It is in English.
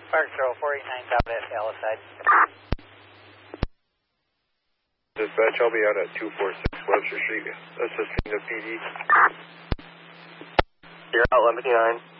Park Patrol 489 South S, Alice side. Dispatch, I'll be out at 246 Webster Street, assisting the PD. You're out, 1159.